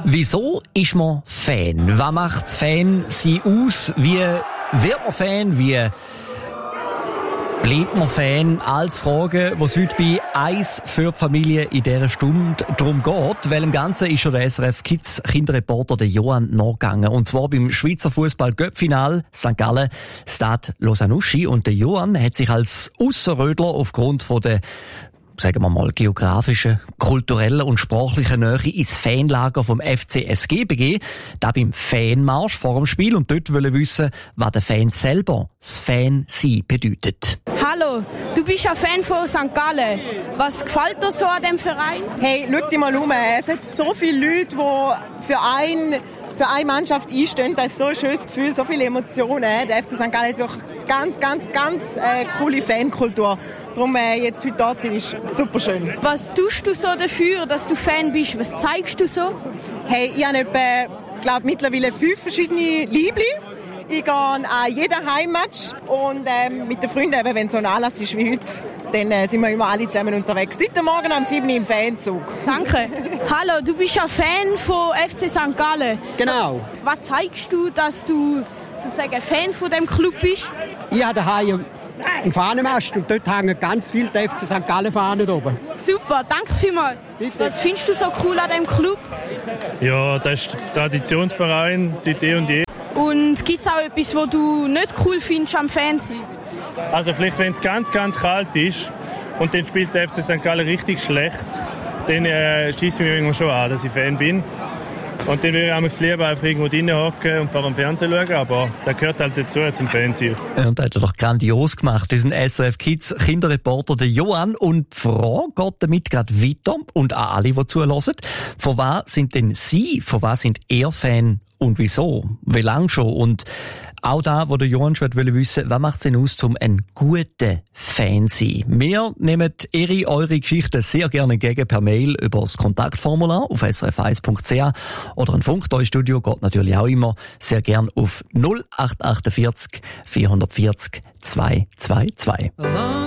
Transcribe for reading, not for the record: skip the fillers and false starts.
Wieso ist man Fan? Was macht Fan sie aus? Wie wird man Fan? Wie bleibt man Fan? Als Frage, was heute bei «Eis für die Familie» in dieser Stunde darum geht. Weil im Ganzen ist schon der SRF Kids Kinderreporter der Johann nachgegangen. Und zwar beim Schweizer Fußball-Göpp-Final St. Gallen Stade Lausanne-Uschi. Und der Johann hat sich als Ausserrödler aufgrund von der, sagen wir mal, geografischen, kulturellen und sprachlichen Nähe ins Fanlager vom FCSG begeben. Da beim Fanmarsch vor dem Spiel und dort wollen wissen, was der Fan selber das Fan-Sein bedeutet. Hallo, du bist ein Fan von St. Gallen. Was gefällt dir so an dem Verein? Hey, schau dich mal um. Es hat so viele Leute, die für eine Mannschaft einstehen. Das ist so ein schönes Gefühl, so viele Emotionen. Der FC St. Gallen hat wirklich ganz coole Fankultur. Darum jetzt heute da zu sein, ist super schön. Was tust du so dafür, dass du Fan bist? Was zeigst du so? Hey, ich habe mittlerweile 5 verschiedene Liebli. Ich gehe an jeden Heimmatch und mit den Freunden, wenn so ein Anlass ist wie heute, dann sind wir immer alle zusammen unterwegs. Seit Morgen um 7 Uhr im Fanzug. Danke. Hallo, du bist ein Fan von FC St. Gallen. Genau. Was zeigst du, dass du sozusagen ein Fan von dem Club bist? Ich habe daheim einen Fahnenmast und dort hängen ganz viele FC St. Gallen Fahnen oben. Super, danke vielmals. Bitte. Was findest du so cool an dem Club? Ja, das ist Traditionsverein seit eh und je. Und gibt es auch etwas, was du nicht cool findest am Fernsehen? Also vielleicht, wenn es ganz kalt ist und dann spielt der FC St. Gallen richtig schlecht, dann schießt mich irgendwann schon an, dass ich Fan bin. Und dann würde ich lieber einfach irgendwo drinnen hocken und vor dem Fernsehen schauen, aber das gehört halt dazu zum Fernsehen. Und das hat er doch grandios gemacht, diesen SRF Kids Kinderreporter, der Johann. Und die Frage geht damit gerade weiter und an alle, die zuhören. Von was sind denn Sie, von was sind ihr Fan und wieso? Wie lange schon? Und auch da, wo der Johann schon wissen wollte, was macht es denn aus, um ein guter Fan zu sein? Wir nehmen eure Geschichten sehr gerne entgegen per Mail über das Kontaktformular auf srf1.ch oder ein Funksteuerstudio geht natürlich auch immer sehr gern auf 0848 440 222.